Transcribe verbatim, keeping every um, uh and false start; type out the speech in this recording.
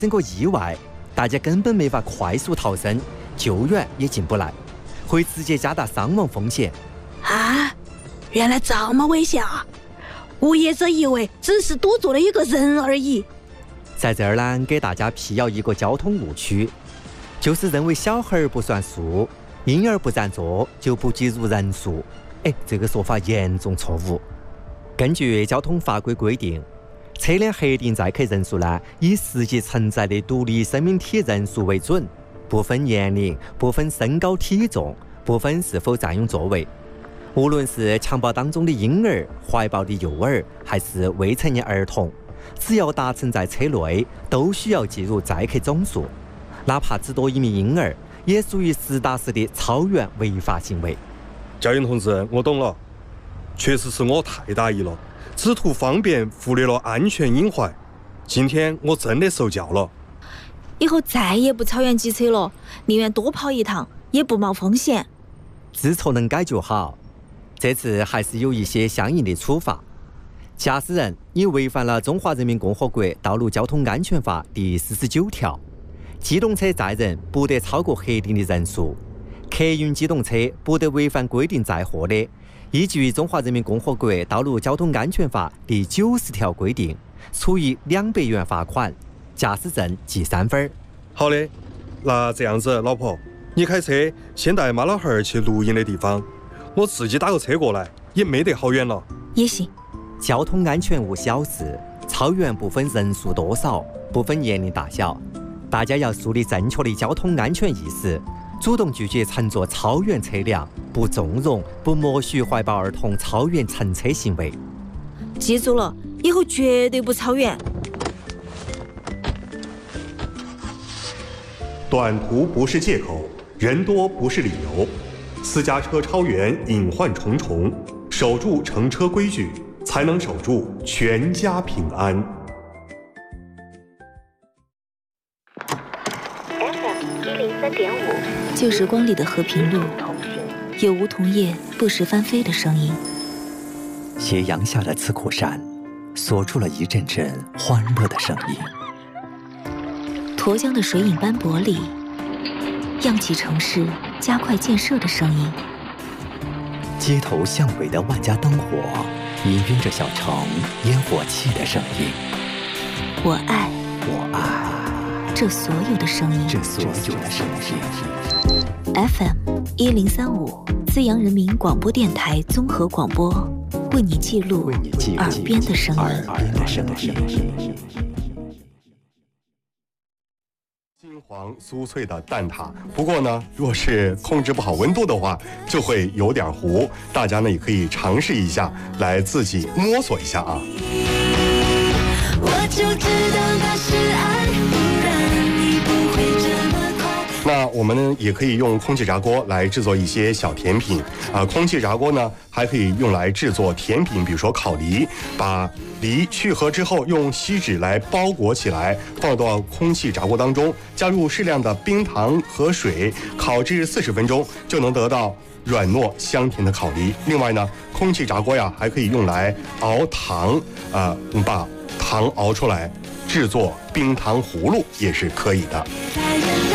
整个意外，大家根本没法快速逃生，救援也进不来，会直接加大伤亡风险。 啊，原来这么危险啊！无业者以为只是多坐了一个人而已。 在这儿呢，给大家辟谣一个交通误区，就是认为小孩不算数，婴儿不占座就不计入人数。哎，这个说法严重错误。根据交通法规规定，车辆核定载客人数呢，以实际承载的独立生命体人数为准，不分年龄，不分身高体重，不分是否占用座位。无论是襁褓当中的婴儿、怀抱的幼儿，还是未成年儿童，只要达成在车内，都需要计入载客总数。哪怕只多一名婴儿，也属于实打实的超员违法行为。 交警同志，我懂了，确实是我太大意了，只图方便，忽略了安全隐患。今天我真的受教了， 以后再也不超员机车了，宁愿多跑一趟，也不冒风险。 知错能改就好。这次还是有一些相应的处罚。驾驶人你违反了《中华人民共和国道路交通安全法》第四十九条，机动车载人不得超过核定的人数，客运机动车不得违反规定载货的，依据《中华人民共和国道路交通安全法》第九十条规定，处以两百元罚款，驾驶证记三分。 好的，那这样子，老婆，你开车先带妈老汉儿去录音的地方，我自己打个车过来，也没得好远了。 也行。 交通安全无小事，超员不分人数多少，不分年龄大小，大家要树立正确的交通安全意识，主动拒绝乘坐超员车辆，不纵容、不默许怀抱儿童超员乘车行为。 记住了，以后绝对不超员。 短途不是借口，人多不是理由。私家车超员隐患重重，守住乘车规矩，才能守住全家平安。 F M 一零三点五， 旧时光里的和平路，有梧桐叶不时翻飞的声音。 斜阳下的刺口山，锁住了一阵阵欢乐的声音。 沱江的水影斑驳里，漾起城市加快建设的声音。 街头巷尾的万家灯火，氤氲着小城烟火气的声音。 我爱， 我爱这所有的声音， 这所有的声音。 F M 一零三五，资阳人民广播电台综合广播，为你记录耳边的声音。 耳边的声音。 金黄酥脆的蛋挞，不过呢，若是控制不好温度的话，就会有点糊。大家呢也可以尝试一下，来自己摸索一下啊。 我就知道那是爱，不然你不会这么快。 那我们呢也可以用空气炸锅来制作一些小甜品啊、呃。空气炸锅呢还可以用来制作甜品，比如说烤梨，把梨去核之后，用锡纸来包裹起来，放到空气炸锅当中，加入适量的冰糖和水，烤至四十分钟，就能得到软糯香甜的烤梨。另外呢，空气炸锅呀还可以用来熬糖，啊、呃，把糖熬出来，制作冰糖葫芦也是可以的。